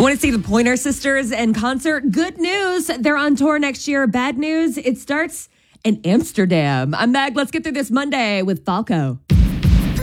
Want to see the Pointer Sisters in concert? Good news. They're on tour next year. Bad news. It starts in Amsterdam. I'm Meg. Let's get through this Monday with Falco.